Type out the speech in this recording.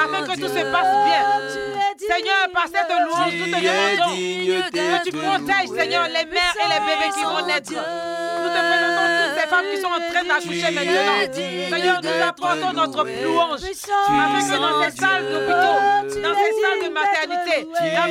afin que tout se passe bien. Seigneur, par cette louange, nous te demandons que tu protèges, Seigneur, les mères et les bébés qui vont naître. Nous te présentons toutes ces femmes qui sont en train d'accoucher maintenant. Seigneur, nous apportons notre louange afin que dans ces salles d'hôpitaux, dans ces salles de maternité,